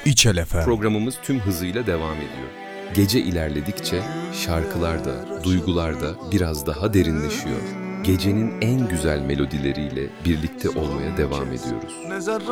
İçel FM. Programımız tüm hızıyla devam ediyor. Gece ilerledikçe şarkılar da, duygular da biraz daha derinleşiyor. Gecenin en güzel melodileriyle birlikte olmaya devam ediyoruz.